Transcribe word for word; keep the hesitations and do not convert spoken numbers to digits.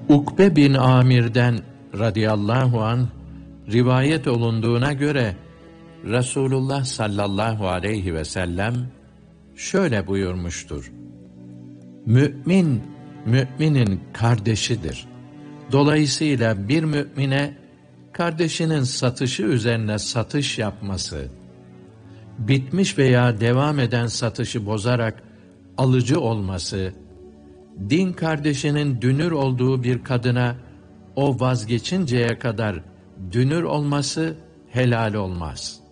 Ukbe bin Amir'den radıyallahu anh rivayet olunduğuna göre Resulullah sallallahu aleyhi ve sellem şöyle buyurmuştur: Mü'min, müminin kardeşidir. Dolayısıyla bir mümine kardeşinin satışı üzerine satış yapması, bitmiş veya devam eden satışı bozarak alıcı olması, din kardeşinin dünür olduğu bir kadına o vazgeçinceye kadar dünür olması helal olmaz.